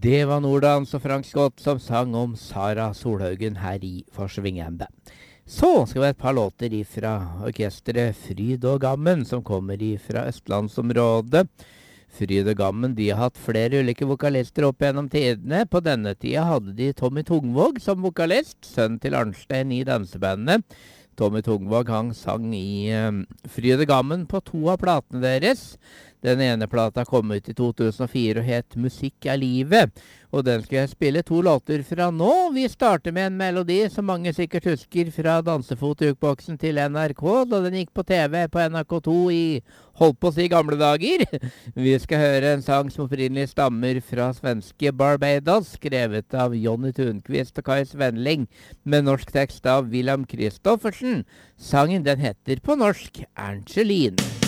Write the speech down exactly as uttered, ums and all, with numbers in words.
Det var Nordans og Frank Scott som sang om Sara Solhaugen her i Forsvingende. Så skal vi ha et par låter ifra orkestret Fryd og Gammen, som kommer ifra Østlandsområdet. Fryd og Gammen, de har hatt flere ulike vokalister opp gjennom tidene. På denne tida hadde de Tommy Tungvåg som vokalist, sønn til Arnstein i dansebandet. Tommy Tungvåg, han sang i um, Fryd og Gammen på to av platene deres. Den ene plata kom ut i to tusen og fire og het Musikk er livet, og den skal jeg spille to låter fra nå. Vi starter med en melodi som mange sikkert husker fra Dansefot-jukeboksen til N R K, da den gikk på T V på N R K to i, holdt på å si, gamle dager. Vi skal høre en sang som opprinnelig stammer fra svenske Barbados, skrevet av Jonny Thunqvist og Kai Svenling, med norsk tekst av William Kristoffersen. Sangen den heter på norsk Angeline.